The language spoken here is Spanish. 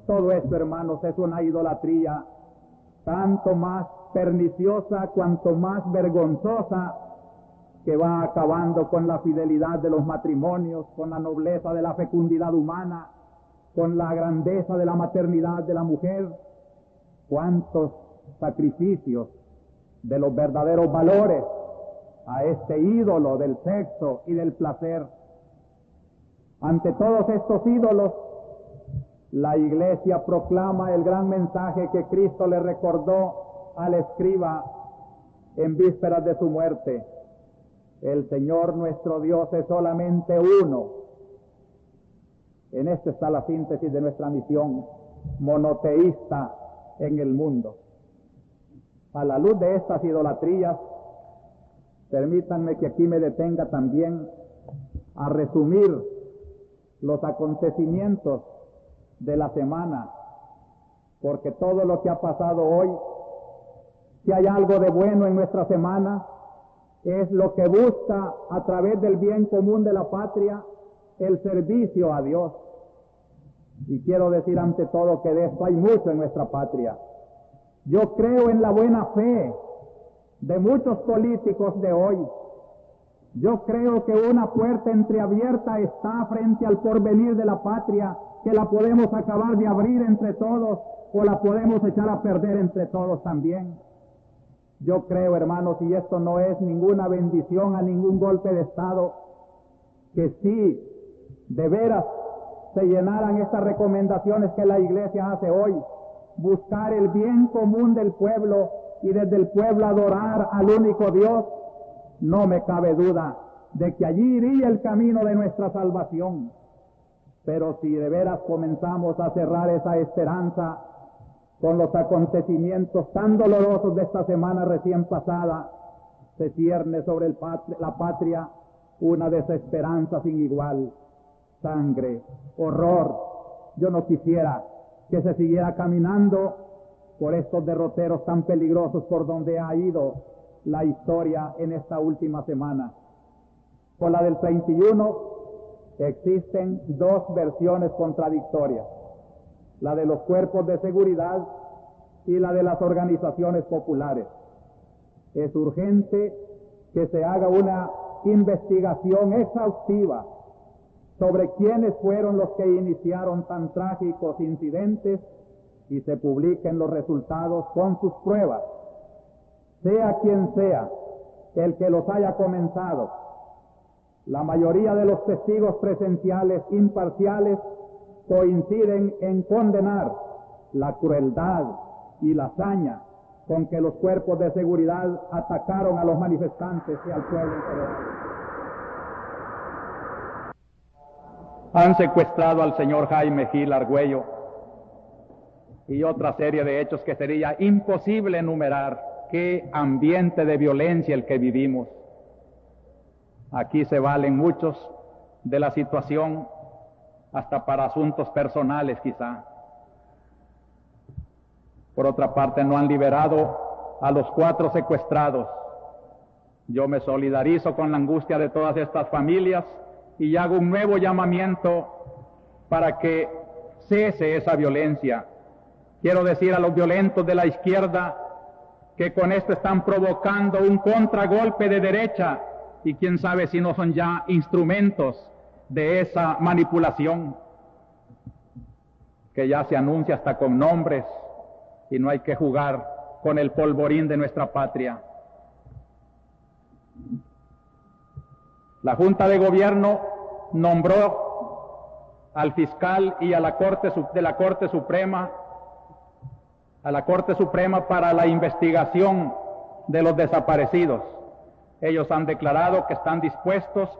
Todo esto, hermanos, es una idolatría tanto más perniciosa cuanto más vergonzosa, que va acabando con la fidelidad de los matrimonios, con la nobleza de la fecundidad humana, con la grandeza de la maternidad de la mujer. Cuántos sacrificios de los verdaderos valores a este ídolo del sexo y del placer. Ante todos estos ídolos, la Iglesia proclama el gran mensaje que Cristo le recordó al escriba en vísperas de su muerte. El Señor nuestro Dios es solamente uno. En esto está la síntesis de nuestra misión monoteísta en el mundo. A la luz de estas idolatrías, permítanme que aquí me detenga también a resumir los acontecimientos de la semana, porque todo lo que ha pasado hoy, si hay algo de bueno en nuestra semana, es lo que busca a través del bien común de la patria el servicio a Dios. Y quiero decir ante todo que de esto hay mucho en nuestra patria. Yo creo en la buena fe de muchos políticos de hoy. Yo creo que una puerta entreabierta está frente al porvenir de la patria, que la podemos acabar de abrir entre todos o la podemos echar a perder entre todos también. Yo creo, hermanos, y esto no es ninguna bendición a ningún golpe de Estado, que si de veras se llenaran estas recomendaciones que la Iglesia hace hoy, buscar el bien común del pueblo y desde el pueblo adorar al único Dios, no me cabe duda de que allí iría el camino de nuestra salvación. Pero si de veras comenzamos a cerrar esa esperanza con los acontecimientos tan dolorosos de esta semana recién pasada, se cierne sobre la patria una desesperanza sin igual, sangre, horror. Yo no quisiera que se siguiera caminando por estos derroteros tan peligrosos por donde ha ido la historia en esta última semana. Con la del 31 existen dos versiones contradictorias, la de los cuerpos de seguridad y la de las organizaciones populares. Es urgente que se haga una investigación exhaustiva sobre quiénes fueron los que iniciaron tan trágicos incidentes y se publiquen los resultados con sus pruebas, sea quien sea el que los haya comenzado. La mayoría de los testigos presenciales imparciales coinciden en condenar la crueldad y la hazaña con que los cuerpos de seguridad atacaron a los manifestantes y al pueblo en general. Han secuestrado al señor Jaime Gil Argüello y otra serie de hechos que sería imposible enumerar. Qué ambiente de violencia el que vivimos. Aquí se valen muchos de la situación hasta para asuntos personales quizá. Por otra parte, no han liberado a los 4 secuestrados. Yo me solidarizo con la angustia de todas estas familias y hago un nuevo llamamiento para que cese esa violencia. Quiero decir a los violentos de la izquierda que con esto están provocando un contragolpe de derecha y quién sabe si no son ya instrumentos de esa manipulación que ya se anuncia hasta con nombres y no hay que jugar con el polvorín de nuestra patria. La Junta de Gobierno nombró al fiscal y a la Corte Suprema para la investigación de los desaparecidos. Ellos han declarado que están dispuestos